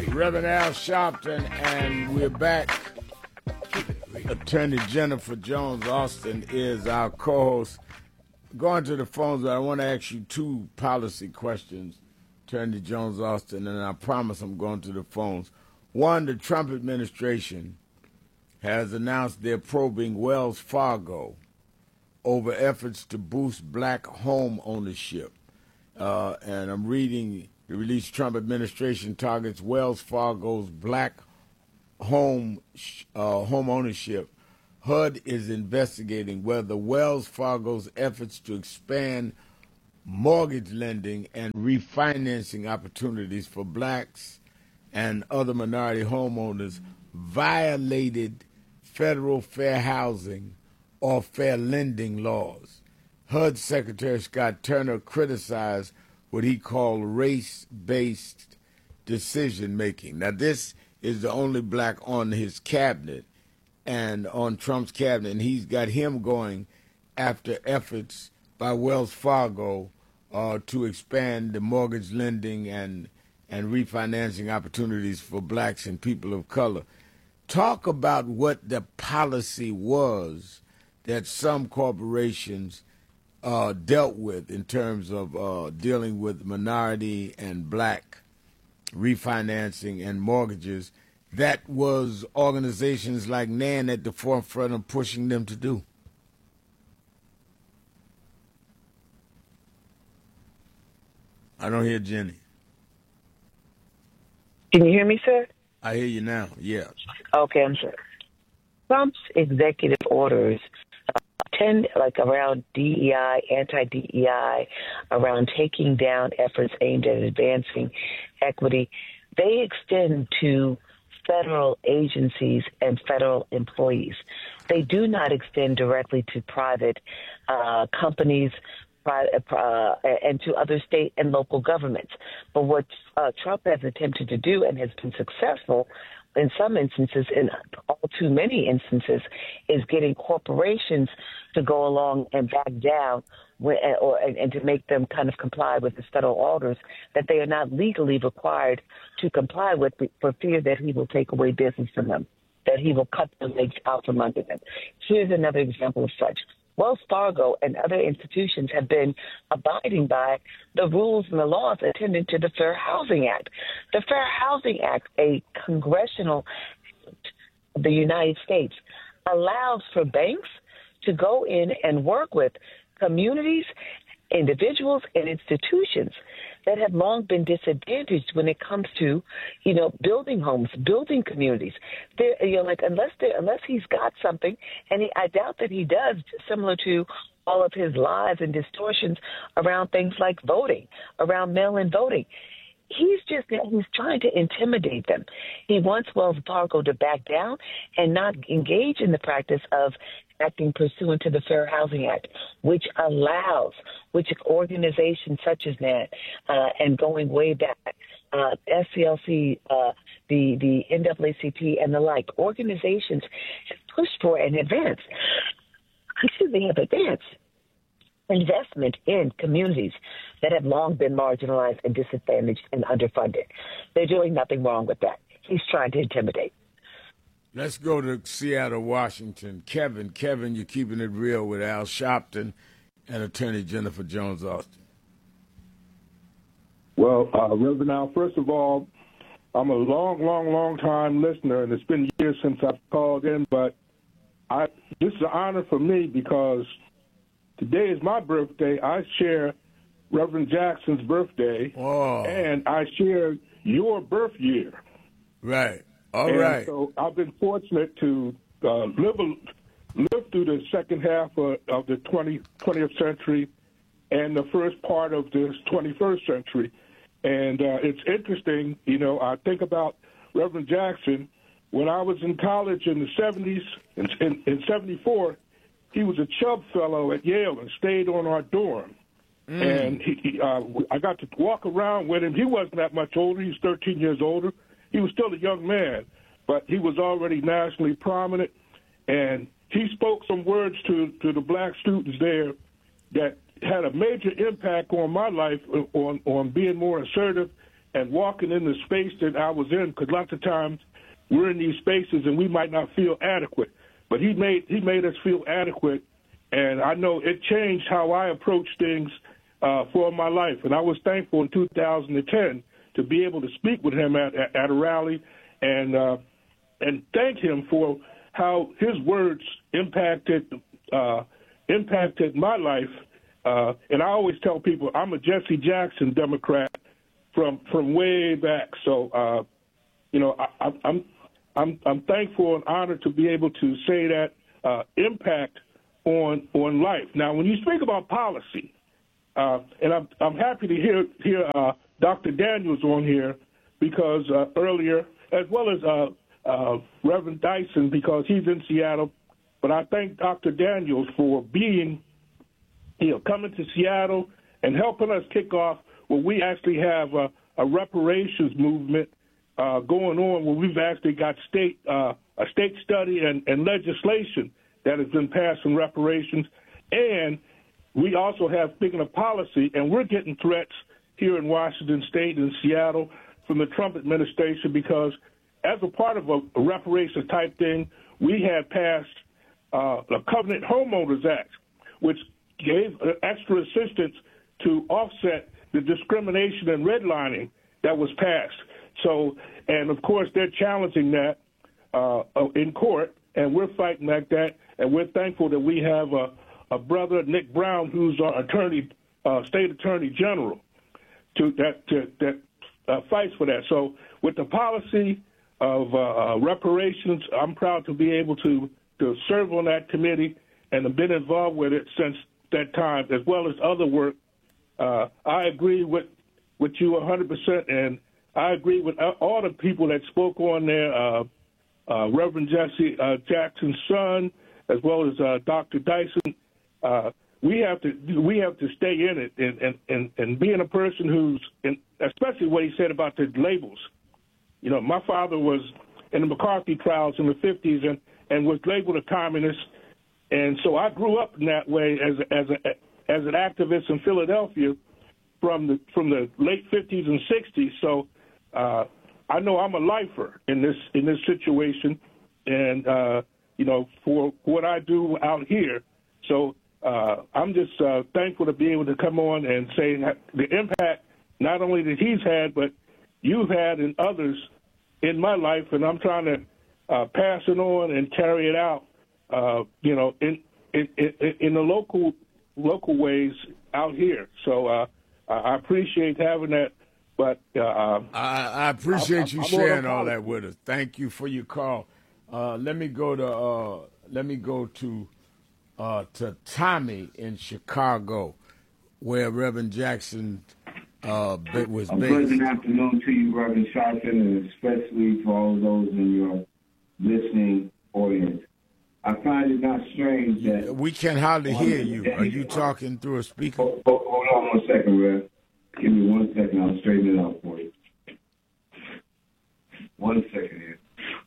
Reverend Al Sharpton, and we're back. Attorney Jennifer Jones Austin is our co-host. Going to the phones, but I want to ask you two policy questions, Attorney Jones Austin, and I promise I'm going to the phones. One, the Trump administration has announced they're probing Wells Fargo over efforts to boost black home ownership. And I'm reading the release: Trump administration targets Wells Fargo's black home ownership. HUD is investigating whether Wells Fargo's efforts to expand mortgage lending and refinancing opportunities for blacks and other minority homeowners violated federal fair housing or fair lending laws. HUD Secretary Scott Turner criticized what he called race-based decision-making. Now, this is the only black on his cabinet and on Trump's cabinet, and he's got him going after efforts by Wells Fargo to expand the mortgage lending and refinancing opportunities for blacks and people of color. Talk about what the policy was that some corporations dealt with in terms of dealing with minority and black refinancing and mortgages that was organizations like NAN at the forefront of pushing them to do. I don't hear Jenny. Can you hear me, sir? I hear you now, yeah. Okay, I'm sorry. Trump's executive orders tend around DEI, anti-DEI, around taking down efforts aimed at advancing equity. They extend to federal agencies and federal employees. They do not extend directly to private companies and to other state and local governments. But what Trump has attempted to do and has been successful in some instances, in all too many instances, is getting corporations to go along and back down and to make them kind of comply with the federal orders that they are not legally required to comply with for fear that he will take away business from them, that he will cut their legs out from under them. Here's another example of such. Wells Fargo and other institutions have been abiding by the rules and the laws attendant to the Fair Housing Act. The Fair Housing Act, a congressional act of the United States, allows for banks to go in and work with communities, individuals, and institutions that have long been disadvantaged when it comes to, building homes, building communities. Unless he's got something, and I doubt that he does, similar to all of his lies and distortions around things like voting, around mail-in voting. He's trying to intimidate them. He wants Wells Fargo to back down and not engage in the practice of acting pursuant to the Fair Housing Act, which organizations such as that, and going way back, SCLC, the NAACP, and the like, organizations have pushed for an advance investment in communities that have long been marginalized and disadvantaged and underfunded. They're doing nothing wrong with that. He's trying to intimidate. Let's go to Seattle, Washington. Kevin, you're keeping it real with Al Sharpton and Attorney Jennifer Jones Austin. Well, Reverend Al, first of all, I'm a long time listener, and it's been years since I've called in, but this is an honor for me because today is my birthday. I share Reverend Jackson's birthday, and I share your birth year. Right. All right. So I've been fortunate to live through the second half of the 20th century and the first part of the 21st century. And it's interesting, I think about Reverend Jackson. When I was in college in the 70s, in 74, he was a Chubb fellow at Yale and stayed on our dorm. And I got to walk around with him. He wasn't that much older. He was 13 years older. He was still a young man, but he was already nationally prominent. And he spoke some words to the black students there that had a major impact on my life, on being more assertive and walking in the space that I was in, because lots of times we're in these spaces and we might not feel adequate. But he made us feel adequate, and I know it changed how I approach things for my life. And I was thankful in 2010 to be able to speak with him at a rally and thank him for how his words impacted my life. And I always tell people I'm a Jesse Jackson Democrat from way back. So I'm thankful and honored to be able to say that impact on life. Now, when you speak about policy, and I'm happy to hear Dr. Daniels on here because earlier, as well as Reverend Dyson because he's in Seattle. But I thank Dr. Daniels for being, coming to Seattle and helping us kick off where we actually have a reparations movement going on, where we've actually got a state study and legislation that has been passed on reparations. And we also have, speaking of policy, and we're getting threats here in Washington State and Seattle from the Trump administration because as a part of a reparations type thing, we had passed the Covenant Homeowners Act, which gave extra assistance to offset the discrimination and redlining that was passed. So, and of course, they're challenging that in court, and we're fighting like that. And we're thankful that we have a brother, Nick Brown, who's our state attorney general, that fights for that. So, with the policy of reparations, I'm proud to be able to serve on that committee and have been involved with it since that time, as well as other work. I agree with you 100%, and I agree with all the people that spoke on there, Reverend Jesse Jackson's son, as well as Dr. Dyson. We have to stay in it, and being a person who's, especially what he said about the labels. My father was in the McCarthy trials in the 50s and was labeled a communist, and so I grew up in that way as an activist in Philadelphia from the late 50s and 60s. So I know I'm a lifer in this situation, and for what I do out here. So I'm just thankful to be able to come on and say that the impact not only that he's had, but you've had and others in my life, and I'm trying to pass it on and carry it out, in the local ways out here. So I appreciate having that. But I appreciate you sharing all that with us. Thank you for your call. Let me go to Tommy in Chicago, where Reverend Jackson was based. Good afternoon to you, Reverend Sharpton, and especially for all those in your listening audience. I find it not strange that we can hardly hear you. Are you talking through a speaker? Hold on 1 second, Rev. Give me 1 second. I'll straighten it out for you. 1 second here.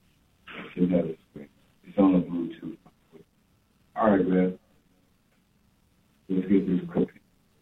It's on the Bluetooth. All right, Rev. Let's get this cooking.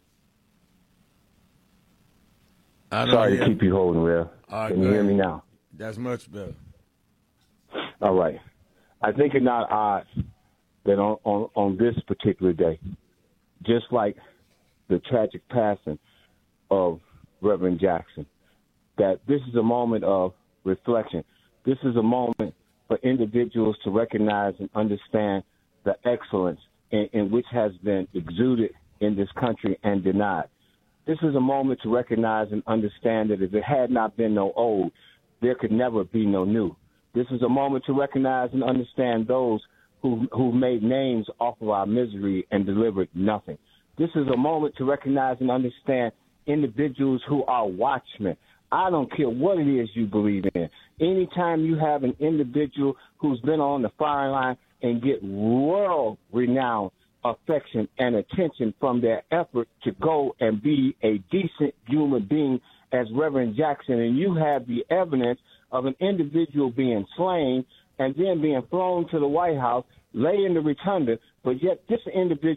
Sorry to keep you holding, Rev. Can you hear me now? That's much better. All right. I think it's not odd that on this particular day, just like the tragic passing of Reverend Jackson, that this is a moment of reflection. This is a moment for individuals to recognize and understand the excellence in which has been exuded in this country and denied. This is a moment to recognize and understand that if it had not been no old, there could never be no new. This is a moment to recognize and understand those who made names off of our misery and delivered nothing. This is a moment to recognize and understand individuals who are watchmen. I don't care what it is you believe in. Anytime you have an individual who's been on the firing line and get world-renowned affection and attention from their effort to go and be a decent human being as Reverend Jackson, and you have the evidence of an individual being slain and then being flown to the White House, lay in the rotunda, but yet this individual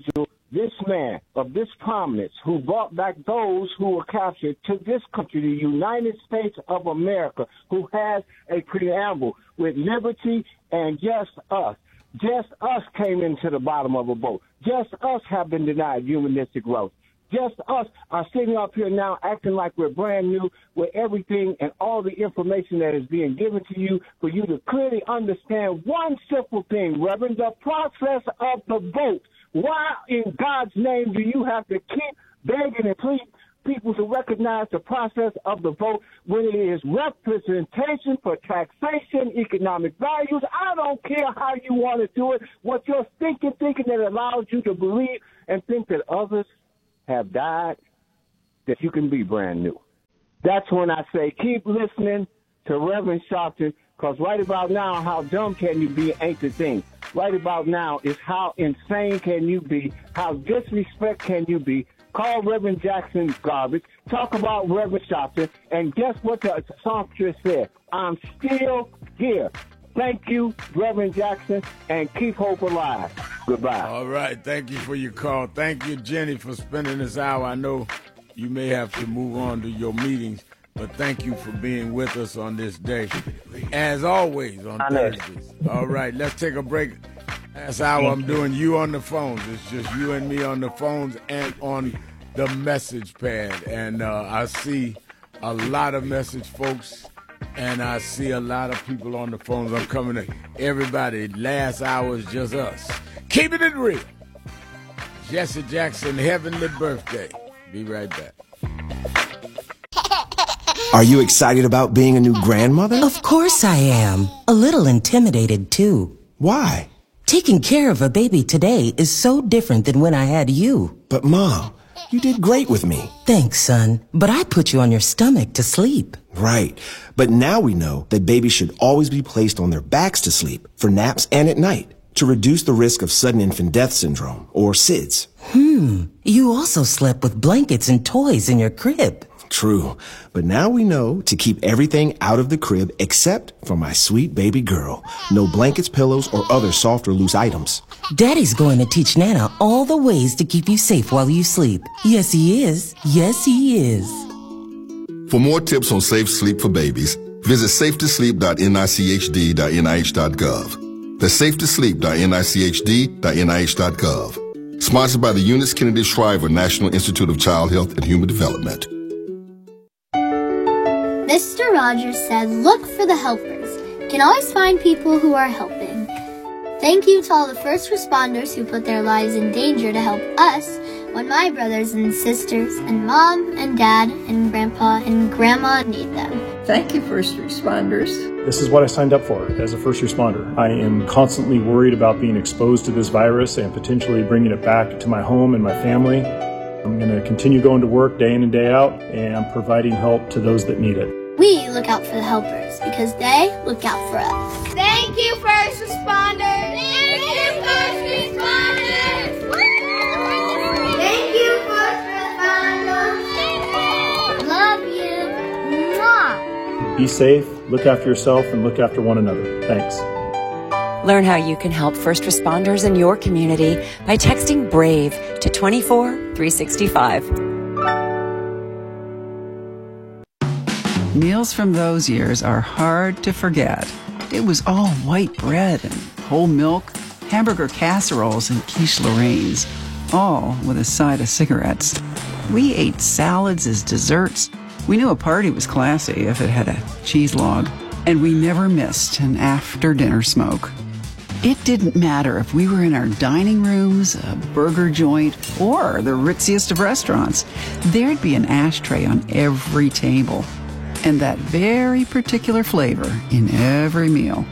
this man of this prominence who brought back those who were captured to this country, the United States of America, who has a preamble with liberty and just us. Just us came into the bottom of a boat. Just us have been denied humanistic rights. Just us are sitting up here now acting like we're brand new with everything and all the information that is being given to you for you to clearly understand one simple thing, Reverend, the process of the vote. Why in God's name do you have to keep begging and pleading people to recognize the process of the vote when it is representation for taxation, economic values? I don't care how you want to do it, what you're thinking that allows you to believe and think that others have died, that you can be brand new. That's when I say keep listening to Reverend Sharpton, because right about now, how dumb can you be ain't the thing. Right about now is how insane can you be, how disrespect can you be. Call Reverend Jackson garbage, talk about Reverend Sharpton, and guess what the songstress said? I'm still here. Thank you, Reverend Jackson, and keep hope alive. Goodbye. All right. Thank you for your call. Thank you, Jenny, for spending this hour. I know you may have to move on to your meetings, but thank you for being with us on this day. As always, on Thursdays. All right. Let's take a break. That's how I'm doing you on the phones. It's just you and me on the phones and on the message pad. And I see a lot of message folks. And I see a lot of people on the phones. I'm coming to everybody. Last hour is just us. Keeping it real. Jesse Jackson, heavenly birthday. Be right back. Are you excited about being a new grandmother? Of course I am. A little intimidated, too. Why? Taking care of a baby today is so different than when I had you. But, Mom, you did great with me. Thanks, son. But I put you on your stomach to sleep. Right. But now we know that babies should always be placed on their backs to sleep for naps and at night to reduce the risk of sudden infant death syndrome, or SIDS. You also slept with blankets and toys in your crib. True. But now we know to keep everything out of the crib except for my sweet baby girl. No blankets, pillows, or other soft or loose items. Daddy's going to teach Nana all the ways to keep you safe while you sleep. Yes, he is. Yes, he is. For more tips on safe sleep for babies, visit safetosleep.nichd.nih.gov. That's safetosleep.nichd.nih.gov. Sponsored by the Eunice Kennedy Shriver National Institute of Child Health and Human Development. Mr. Rogers said, look for the helpers. You can always find people who are helping. Thank you to all the first responders who put their lives in danger to help us when my brothers and sisters and mom and dad and grandpa and grandma need them. Thank you, first responders. This is what I signed up for as a first responder. I am constantly worried about being exposed to this virus and potentially bringing it back to my home and my family. I'm going to continue going to work day in and day out and providing help to those that need it. We look out for the helpers because they look out for us. Thank you, first responders. Thank you, first responders. Thank you, first responders. Love you. Mwah. Be safe, look after yourself, and look after one another. Thanks. Learn how you can help first responders in your community by texting BRAVE to 24365. Meals from those years are hard to forget. It was all white bread and whole milk, hamburger casseroles and quiche Lorraines, all with a side of cigarettes. We ate salads as desserts. We knew a party was classy if it had a cheese log, and we never missed an after-dinner smoke. It didn't matter if we were in our dining rooms, a burger joint, or the ritziest of restaurants. There'd be an ashtray on every table, and that very particular flavor in every meal.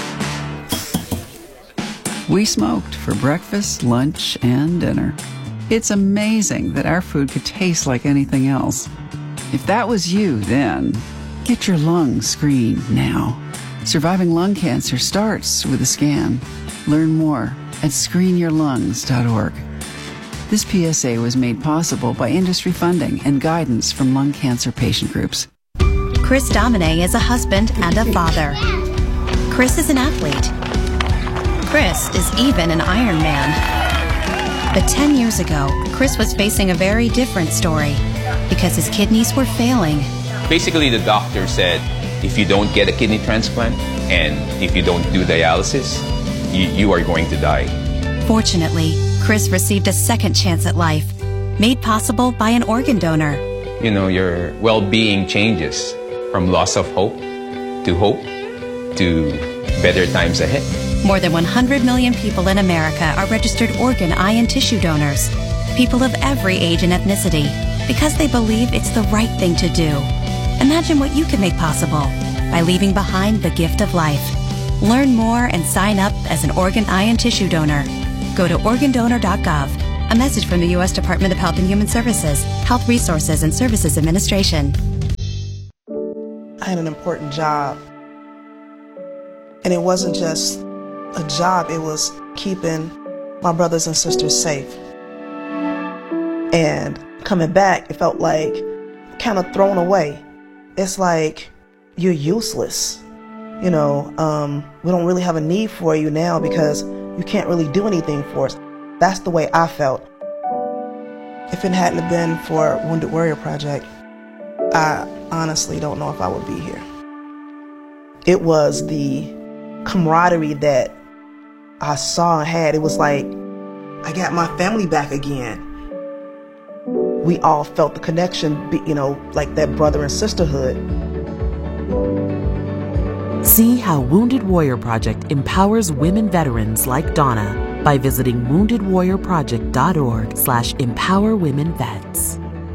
We smoked for breakfast, lunch, and dinner. It's amazing that our food could taste like anything else. If that was you then, get your lungs screened now. Surviving lung cancer starts with a scan. Learn more at screenyourlungs.org. This PSA was made possible by industry funding and guidance from lung cancer patient groups. Chris Domine is a husband and a father. Chris is an athlete. Chris is even an Ironman. But 10 years ago, Chris was facing a very different story because his kidneys were failing. Basically, the doctor said, if you don't get a kidney transplant and if you don't do dialysis, you are going to die. Fortunately, Chris received a second chance at life, made possible by an organ donor. You know, your well-being changes from loss of hope to better times ahead. More than 100 million people in America are registered organ, eye, and tissue donors. People of every age and ethnicity, because they believe it's the right thing to do. Imagine what you can make possible by leaving behind the gift of life. Learn more and sign up as an organ, eye, and tissue donor. Go to organdonor.gov. A message from the U.S. Department of Health and Human Services, Health Resources and Services Administration. I had an important job. And it wasn't just a job, it was keeping my brothers and sisters safe. And coming back, it felt like kind of thrown away. It's like you're useless. You know, we don't really have a need for you now because you can't really do anything for us. That's the way I felt. If it hadn't been for Wounded Warrior Project, I honestly don't know if I would be here. It was the camaraderie that I saw and had. It was like I got my family back again. We all felt the connection, you know, like that brother and sisterhood. See how Wounded Warrior Project empowers women veterans like Donna by visiting woundedwarriorproject.org/empowerwomenvets.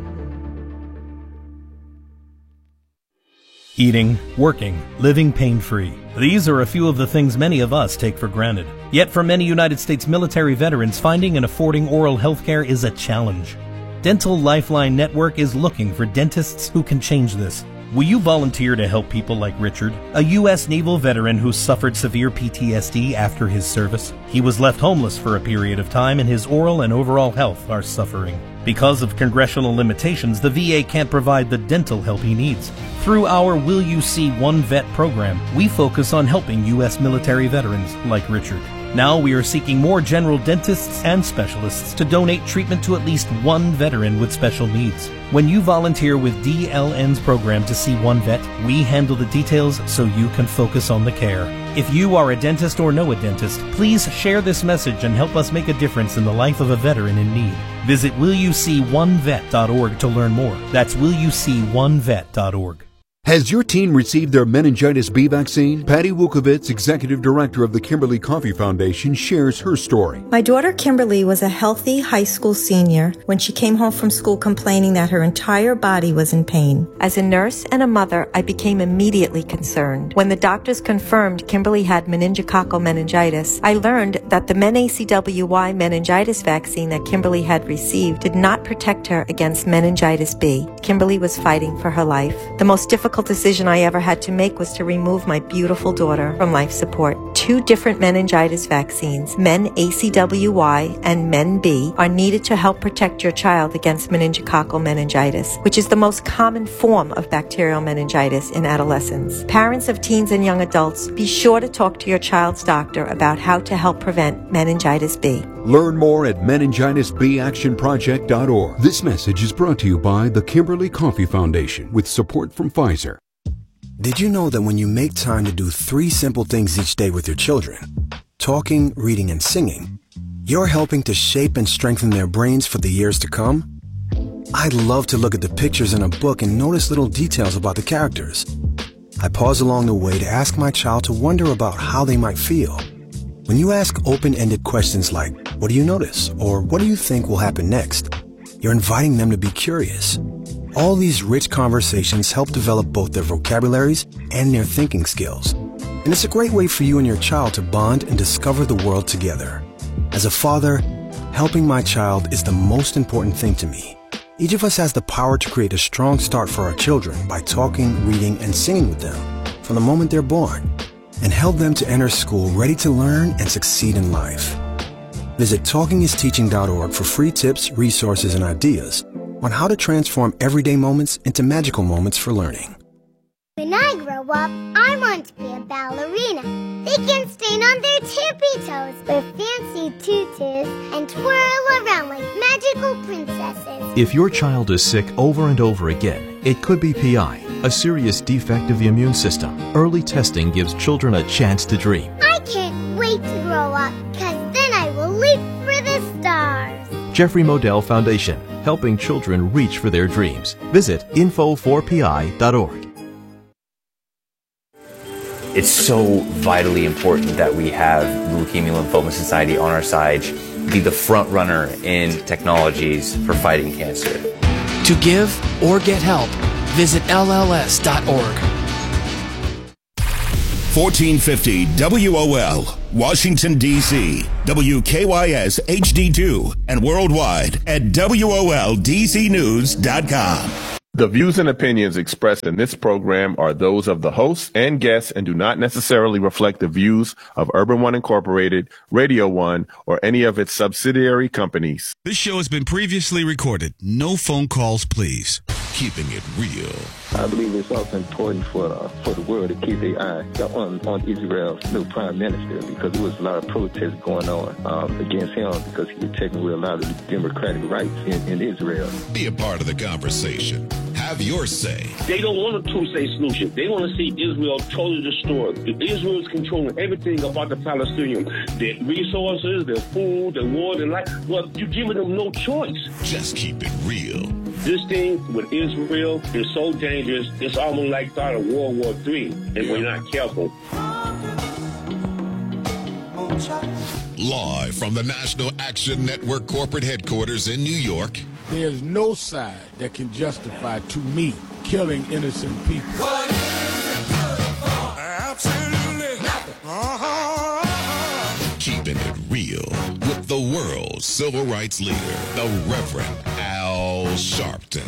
Eating, working, living pain-free. These are a few of the things many of us take for granted. Yet for many United States military veterans, finding and affording oral health care is a challenge. Dental Lifeline Network is looking for dentists who can change this. Will you volunteer to help people like Richard, a U.S. naval veteran who suffered severe PTSD after his service? He was left homeless for a period of time and his oral and overall health are suffering. Because of congressional limitations, the VA can't provide the dental help he needs. Through our Will You See One Vet program, we focus on helping U.S. military veterans like Richard. Now we are seeking more general dentists and specialists to donate treatment to at least one veteran with special needs. When you volunteer with DLN's program to see one vet, we handle the details so you can focus on the care. If you are a dentist or know a dentist, please share this message and help us make a difference in the life of a veteran in need. Visit willyouseeonevet.org to learn more. That's willyouseeonevet.org. Has your teen received their meningitis B vaccine? Patty Wukovitz, Executive Director of the Kimberly Coffee Foundation, shares her story. My daughter Kimberly was a healthy high school senior when she came home from school complaining that her entire body was in pain. As a nurse and a mother, I became immediately concerned. When the doctors confirmed Kimberly had meningococcal meningitis, I learned that the MenACWY meningitis vaccine that Kimberly had received did not protect her against meningitis B. Kimberly was fighting for her life. The most difficult decision I ever had to make was to remove my beautiful daughter from life support. 2 different meningitis vaccines, MenACWY and MenB, are needed to help protect your child against meningococcal meningitis, which is the most common form of bacterial meningitis in adolescents. Parents of teens and young adults, be sure to talk to your child's doctor about how to help prevent meningitis B. Learn more at meningitisbactionproject.org. This message is brought to you by the Kimberly Coffee Foundation with support from Pfizer. Did you know that when you make time to do 3 simple things each day with your children, talking, reading, and singing, you're helping to shape and strengthen their brains for the years to come? I love to look at the pictures in a book and notice little details about the characters. I pause along the way to ask my child to wonder about how they might feel. When you ask open-ended questions like, what do you notice? Or what do you think will happen next? You're inviting them to be curious. All these rich conversations help develop both their vocabularies and their thinking skills. And it's a great way for you and your child to bond and discover the world together. As a father, helping my child is the most important thing to me. Each of us has the power to create a strong start for our children by talking, reading, and singing with them from the moment they're born, and help them to enter school ready to learn and succeed in life. Visit TalkingIsTeaching.org for free tips, resources, and ideas on how to transform everyday moments into magical moments for learning. When I grow grow up, I want to be a ballerina. They can stand on their tippy toes with fancy tutus and twirl around like magical princesses. If your child is sick over and over again, it could be PI, a serious defect of the immune system. Early testing gives children a chance to dream. I can't wait to grow up, because then I will leap for the stars. Jeffrey Modell Foundation, helping children reach for their dreams. Visit info4pi.org. It's so vitally important that we have the Leukemia Lymphoma Society on our side, be the front runner in technologies for fighting cancer. To give or get help, visit LLS.org. 1450 WOL, Washington, D.C., WKYS HD2, and worldwide at WOLDCnews.com. The views and opinions expressed in this program are those of the hosts and guests and do not necessarily reflect the views of Urban One Incorporated, Radio One, or any of its subsidiary companies. This show has been previously recorded. No phone calls, please. Keeping it real. I believe it's also important for the world to keep their eye on Israel's new prime minister, because there was a lot of protests going on against him because he was taking away a lot of the democratic rights in Israel. Be a part of the conversation. Have your say. They don't want a two-state solution. They want to see Israel totally destroyed. Israel is controlling everything about the Palestinians. Their resources, their food, their water, their life. Well, you're giving them no choice. Just keep it real. This thing with Israel is so dangerous, it's almost like thought of World War III, if we're not careful. Live from the National Action Network corporate headquarters in New York. There's no side that can justify, to me, killing innocent people. What is it good for? Absolutely nothing. Keeping it real with the world's civil rights leader, the Reverend Al Sharpton.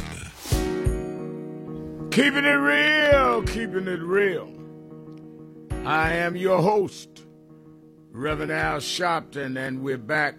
Keeping it real, keeping it real. I am your host, Reverend Al Sharpton, and we're back.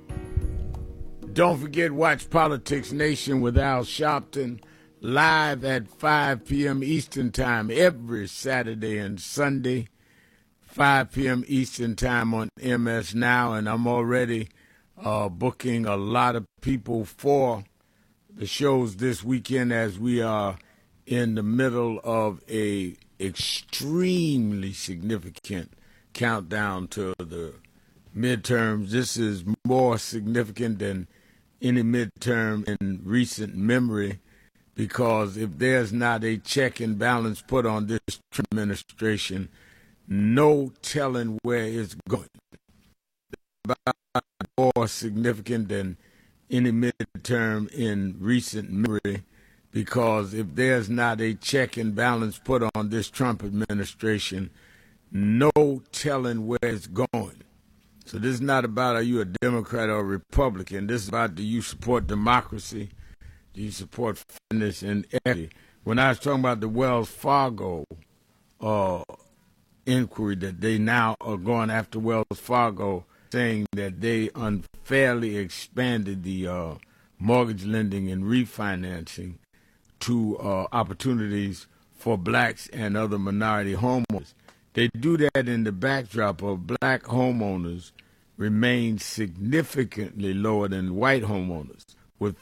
Don't forget, watch Politics Nation with Al Sharpton live at 5 p.m. Eastern Time every Saturday and Sunday, 5 p.m. Eastern Time on MS Now, and I'm already booking a lot of people for the shows this weekend as we are in the middle of a extremely significant countdown to the midterms. This is more significant than any midterm in recent memory, because if there's not a check and balance put on this administration, no telling where it's going. More significant than any midterm in recent memory, because if there's not a check and balance put on this Trump administration, no telling where it's going. So this is not about are you a Democrat or a Republican. This is about, do you support democracy? Do you support fairness and equity? When I was talking about the Wells Fargo inquiry, that they now are going after Wells Fargo, saying that they unfairly expanded the mortgage lending and refinancing to opportunities for blacks and other minority homeowners. They do that in the backdrop of black homeowners remain significantly lower than white homeowners, with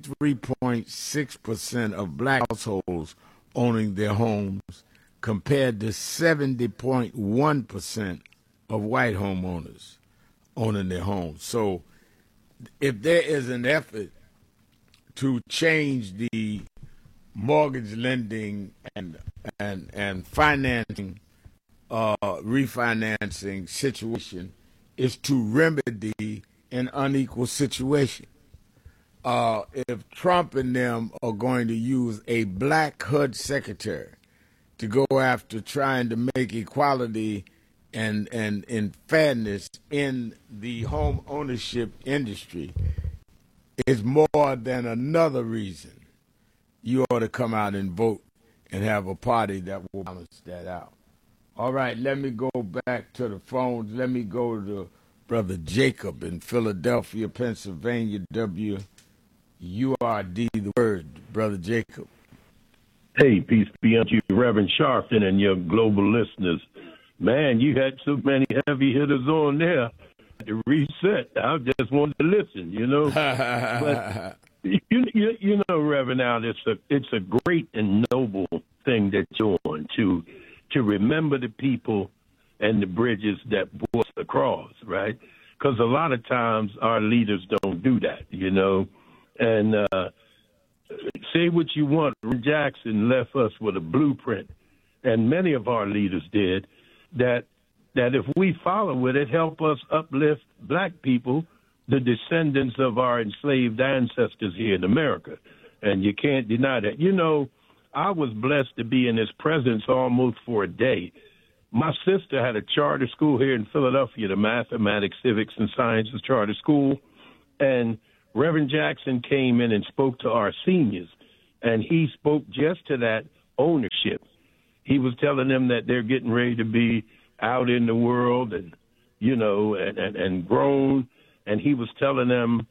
43.6% of black households owning their homes compared to 70.1% of white homeowners owning their homes. So if there is an effort to change the mortgage lending and financing refinancing situation, is to remedy an unequal situation. If Trump and them are going to use a black HUD secretary to go after trying to make equality and fairness in the home ownership industry, is more than another reason you ought to come out and vote and have a party that will balance that out. All right, let me go back to the phones. Let me go to Brother Jacob in Philadelphia, Pennsylvania, WURD, the word, Brother Jacob. Hey, peace be unto you, Reverend Sharpton, and your global listeners. Man, you had so many heavy hitters on there to reset. I just wanted to listen, you know. But you know, Reverend, Al, it's a great and noble thing that you're on to remember the people and the bridges that brought us across, right? Because a lot of times our leaders don't do that, you know. And say what you want. Jackson left us with a blueprint, and many of our leaders did, that if we follow it, it help us uplift black people, the descendants of our enslaved ancestors here in America. And you can't deny that. You know, I was blessed to be in his presence almost for a day. My sister had a charter school here in Philadelphia, the Mathematics, Civics, and Sciences Charter School, and Reverend Jackson came in and spoke to our seniors, and he spoke just to that ownership. He was telling them that they're getting ready to be out in the world and, you know, and grown, and he was telling them,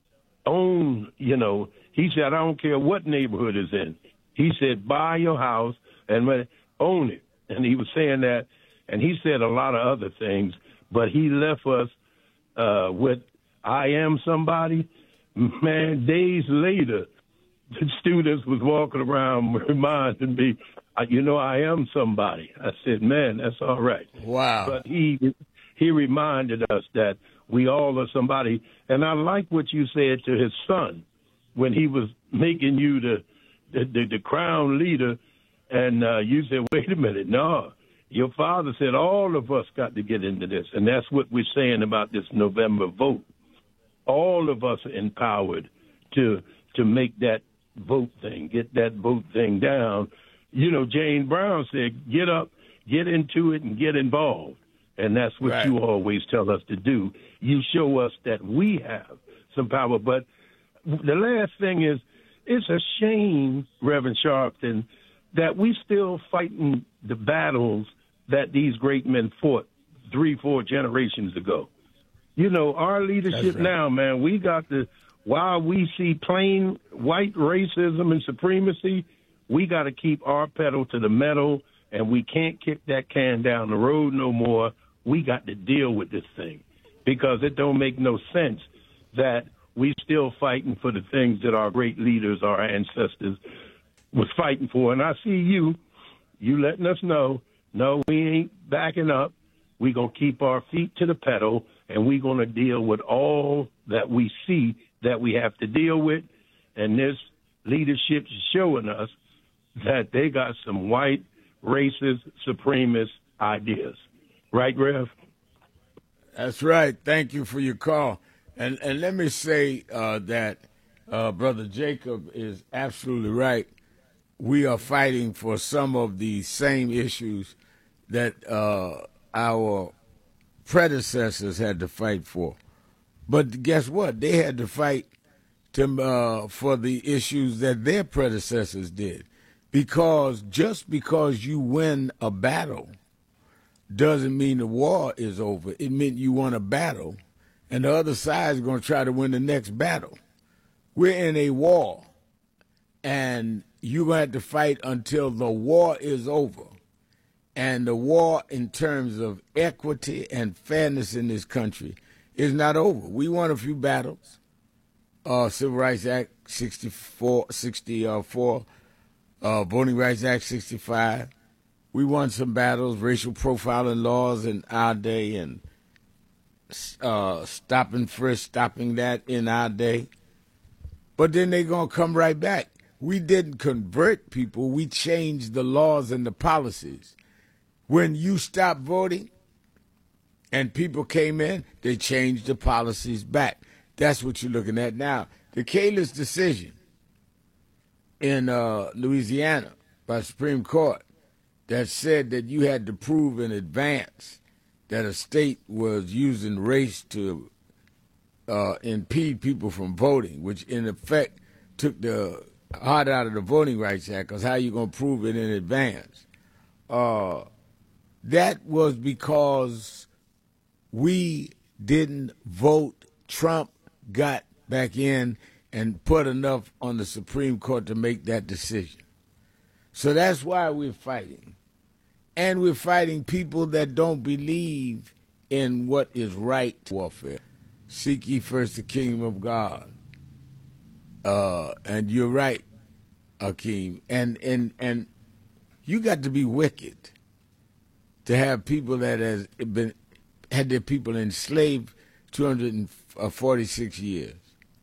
own, you know, he said, I don't care what neighborhood it's in. He said, buy your house and own it. And he was saying that, and he said a lot of other things, but he left us with I am somebody. Man, days later, the students was walking around reminding me, you know, I am somebody. I said, man, that's all right. Wow. But he reminded us that we all are somebody. And I like what you said to his son when he was making you the crown leader. And you said, wait a minute, no. Your father said all of us got to get into this. And that's what we're saying about this November vote. All of us are empowered to make that vote thing, get that vote thing down. You know, Jane Brown said, get up, get into it, and get involved. And that's what you always tell us to do. You show us that we have some power. But the last thing is, it's a shame, Reverend Sharpton, that we still fighting the battles that these great men fought 3-4 generations ago. You know, our leadership now, man, we got to, while we see plain white racism and supremacy, we got to keep our pedal to the metal, and we can't kick that can down the road no more. We got to deal with this thing because it don't make no sense that we still fighting for the things that our great leaders, our ancestors, was fighting for. And I see you letting us know, no, we ain't backing up. We going to keep our feet to the pedal, and we're going to deal with all that we see that we have to deal with. And this leadership is showing us that they got some white, racist, supremacist ideas. Right, Rev? That's right. Thank you for your call. And let me say that Brother Jacob is absolutely right. We are fighting for some of the same issues that our predecessors had to fight for. But guess what? They had to fight for the issues that their predecessors did. Because just because you win a battle doesn't mean the war is over. It meant you won a battle, and the other side is going to try to win the next battle. We're in a war, and you're going to have to fight until the war is over. And the war in terms of equity and fairness in this country is not over. We won a few battles. Civil Rights Act 64, Voting Rights Act 65. We won some battles, racial profiling laws in our day, and stop and frisk, stopping that in our day. But then they're going to come right back. We didn't convert people. We changed the laws and the policies. When you stopped voting and people came in, they changed the policies back. That's what you're looking at now. The Kalis decision in Louisiana by the Supreme Court that said that you had to prove in advance that a state was using race to impede people from voting, which in effect took the heart out of the Voting Rights Act, because how are you going to prove it in advance? That was because we didn't vote. Trump got back in and put enough on the Supreme Court to make that decision. So that's why we're fighting. And we're fighting people that don't believe in what is right warfare. Seek ye first the kingdom of God. And you're right, Akeem. And you got to be wicked to have people that had their people enslaved 246 years.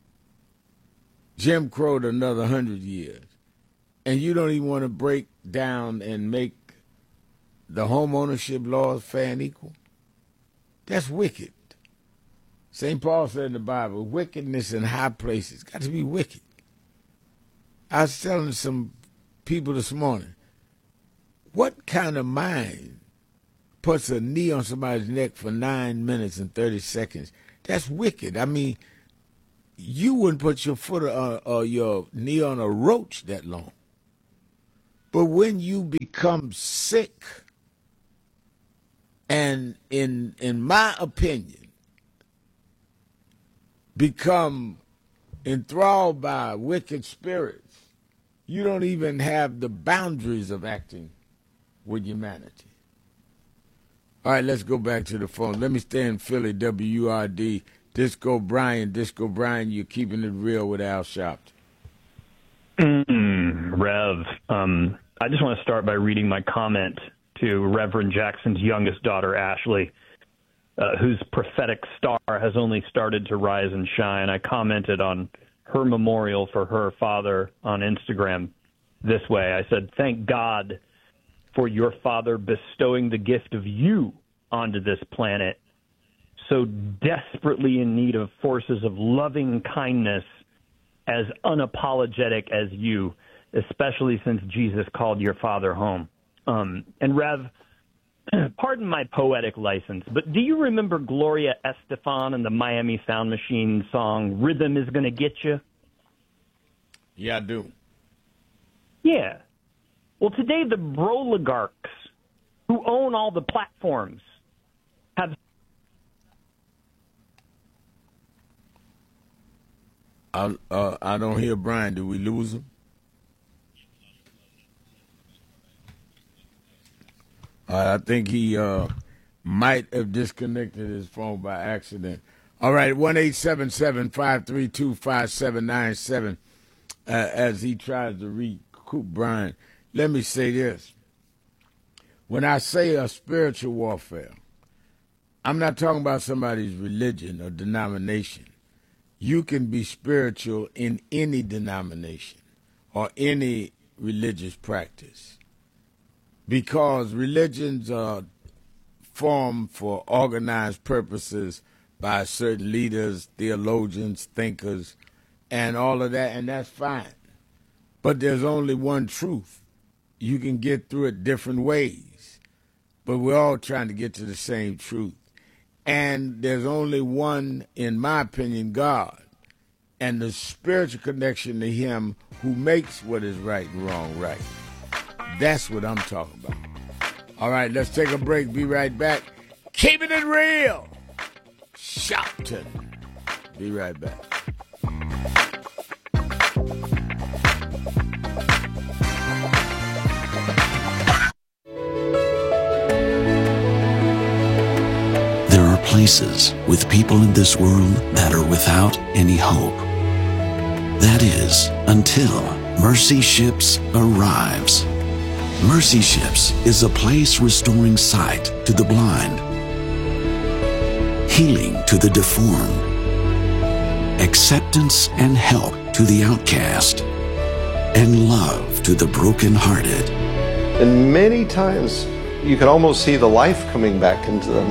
Jim Crow'd another 100 years. And you don't even want to break down and make the home ownership laws fair and equal? That's wicked. St. Paul said in the Bible, wickedness in high places. Got to be wicked. I was telling some people this morning, what kind of mind puts a knee on somebody's neck for 9 minutes and 30 seconds? That's wicked. I mean, you wouldn't put your foot or your knee on a roach that long. But when you become sick, and in my opinion, become enthralled by wicked spirits, you don't even have the boundaries of acting with humanity. All right, let's go back to the phone. Let me stay in Philly, WURD. Disco Brian, you're keeping it real with Al Sharpton. Rev, I just want to start by reading my comment to Reverend Jackson's youngest daughter, Ashley, whose prophetic star has only started to rise and shine. I commented on her memorial for her father on Instagram this way. I said, thank God for your father bestowing the gift of you onto this planet, so desperately in need of forces of loving kindness as unapologetic as you, especially since Jesus called your father home. And Rev, pardon my poetic license, but do you remember Gloria Estefan and the Miami Sound Machine song, Rhythm is Gonna Get You? Yeah, I do. Yeah. Well, today the broligarchs who own all the platforms have... I don't hear Brian. Did we lose him? I think he might have disconnected his phone by accident. All right, 1-877-532-5797 as he tries to recoup Brian. Let me say this. When I say a spiritual warfare, I'm not talking about somebody's religion or denomination. You can be spiritual in any denomination or any religious practice, because religions are formed for organized purposes by certain leaders, theologians, thinkers, and all of that, and that's fine. But there's only one truth. You can get through it different ways, but we're all trying to get to the same truth. And there's only one, in my opinion, God, and the spiritual connection to him who makes what is right and wrong right. That's what I'm talking about. All right, let's take a break. Be right back. Keeping it real. Sharpton. Be right back. There are places with people in this world that are without any hope. That is, until Mercy Ships arrives. Mercy Ships is a place restoring sight to the blind, healing to the deformed, acceptance and help to the outcast, and love to the brokenhearted. And many times you can almost see the life coming back into them.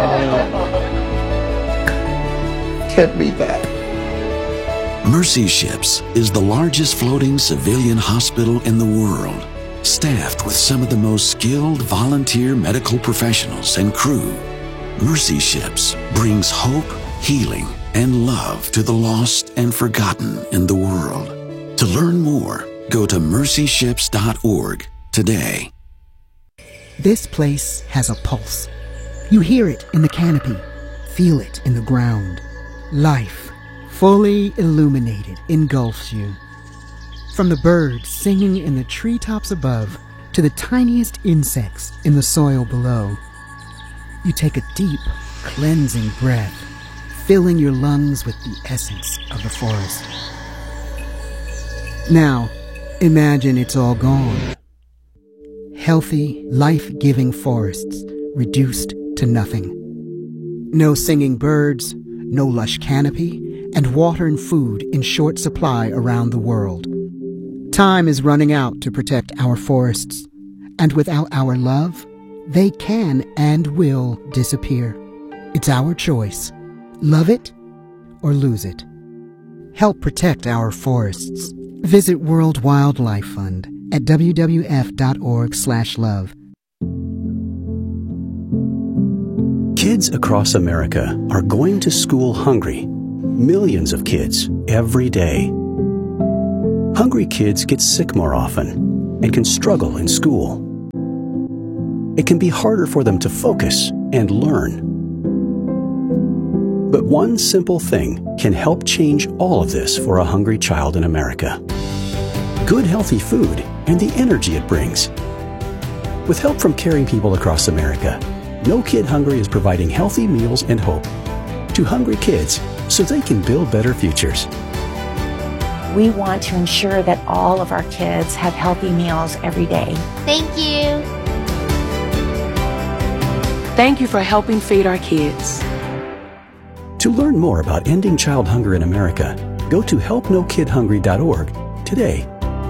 Can't beat that. Mercy Ships is the largest floating civilian hospital in the world, staffed with some of the most skilled volunteer medical professionals and crew. Mercy Ships brings hope, healing, and love to the lost and forgotten in the world. To learn more, go to mercyships.org today. This place has a pulse. You hear it in the canopy, feel it in the ground. Life, fully illuminated, engulfs you. From the birds singing in the treetops above to the tiniest insects in the soil below, you take a deep, cleansing breath, filling your lungs with the essence of the forest. Now, imagine it's all gone. Healthy, life-giving forests reduced to nothing. No singing birds, no lush canopy, and water and food in short supply around the world. Time is running out to protect our forests, and without our love, they can and will disappear. It's our choice. Love it or lose it. Help protect our forests. Visit World Wildlife Fund at wwf.org/love. Kids across America are going to school hungry. Millions of kids every day. Hungry kids get sick more often and can struggle in school. It can be harder for them to focus and learn. But one simple thing can help change all of this for a hungry child in America. Good, healthy food and the energy it brings. With help from caring people across America, No Kid Hungry is providing healthy meals and hope to hungry kids so they can build better futures. We want to ensure that all of our kids have healthy meals every day. Thank you. Thank you for helping feed our kids. To learn more about ending child hunger in America, go to helpnokidhungry.org today.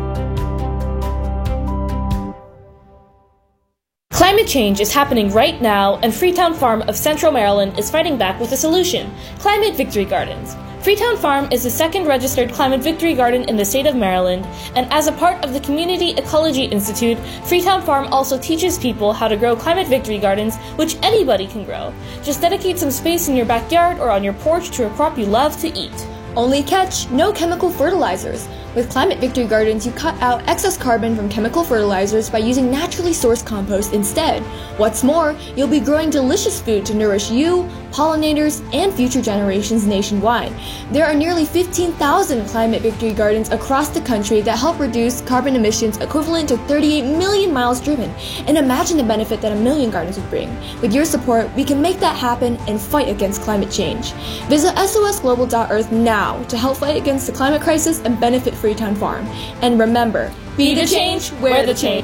Climate change is happening right now, and Freetown Farm of Central Maryland is fighting back with a solution: Climate Victory Gardens. Freetown Farm is the second registered Climate Victory Garden in the state of Maryland, and as a part of the Community Ecology Institute, Freetown Farm also teaches people how to grow Climate Victory Gardens, which anybody can grow. Just dedicate some space in your backyard or on your porch to a crop you love to eat. Only catch, no chemical fertilizers. With Climate Victory Gardens, you cut out excess carbon from chemical fertilizers by using naturally sourced compost instead. What's more, you'll be growing delicious food to nourish you, pollinators, and future generations nationwide. There are nearly 15,000 Climate Victory Gardens across the country that help reduce carbon emissions equivalent to 38 million miles driven. And imagine the benefit that a million gardens would bring. With your support, we can make that happen and fight against climate change. Visit sosglobal.earth now to help fight against the climate crisis and benefit Freetown Farm. And remember, be the change, wear the change.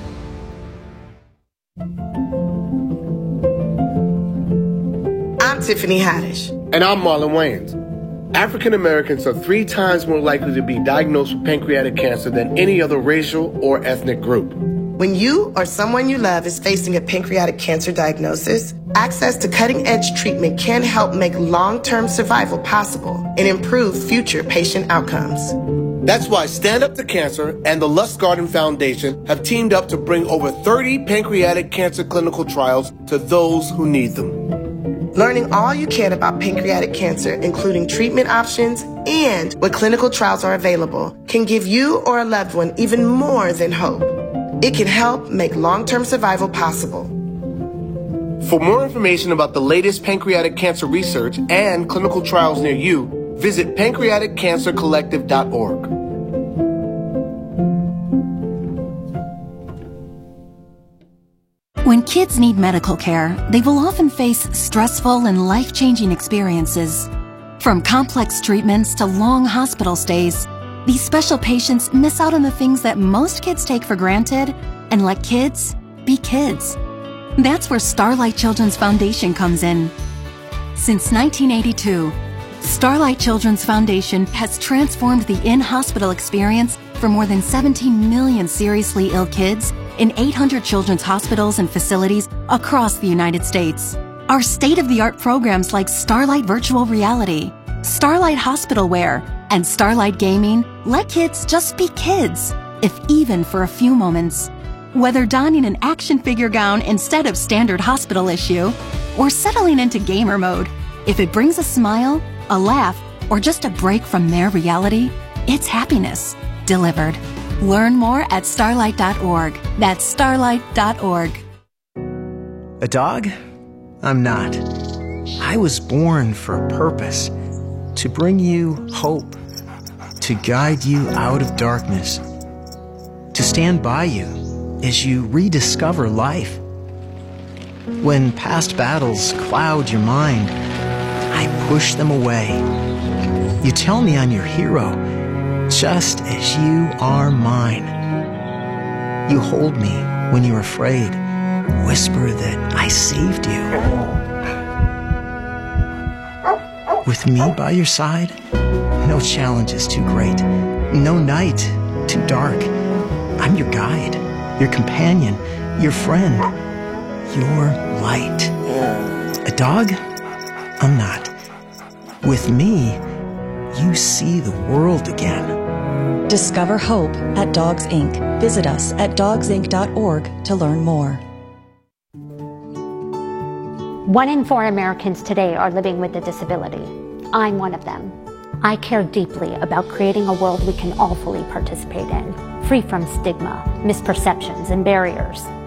I'm Tiffany Haddish. And I'm Marlon Wayans. African Americans are 3 times more likely to be diagnosed with pancreatic cancer than any other racial or ethnic group. When you or someone you love is facing a pancreatic cancer diagnosis, access to cutting-edge treatment can help make long-term survival possible and improve future patient outcomes. That's why Stand Up to Cancer and the Lustgarten Foundation have teamed up to bring over 30 pancreatic cancer clinical trials to those who need them. Learning all you can about pancreatic cancer, including treatment options and what clinical trials are available, can give you or a loved one even more than hope. It can help make long-term survival possible. For more information about the latest pancreatic cancer research and clinical trials near you, visit pancreaticcancercollective.org. When kids need medical care, they will often face stressful and life-changing experiences. From complex treatments to long hospital stays, these special patients miss out on the things that most kids take for granted and let kids be kids. That's where Starlight Children's Foundation comes in. Since 1982, Starlight Children's Foundation has transformed the in-hospital experience for more than 17 million seriously ill kids in 800 children's hospitals and facilities across the United States. Our state-of-the-art programs like Starlight Virtual Reality, Starlight Hospital Wear, and Starlight Gaming let kids just be kids, if even for a few moments. Whether donning an action figure gown instead of standard hospital issue, or settling into gamer mode, if it brings a smile, a laugh, or just a break from their reality, it's happiness delivered. Learn more at starlight.org. That's starlight.org. A dog? I'm not. I was born for a purpose, to bring you hope. to guide you out of darkness, to stand by you as you rediscover life. When past battles cloud your mind, I push them away. You tell me I'm your hero, just as you are mine. You hold me when you're afraid, whisper that I saved you. With me by your side, no challenge is too great, no night too dark. I'm your guide, your companion, your friend, your light. A dog? I'm not. With me, you see the world again. Discover hope at Dogs Inc. Visit us at dogsinc.org to learn more. 1 in 4 Americans today are living with a disability. I'm one of them. I care deeply about creating a world we can all fully participate in, free from stigma, misperceptions, and barriers.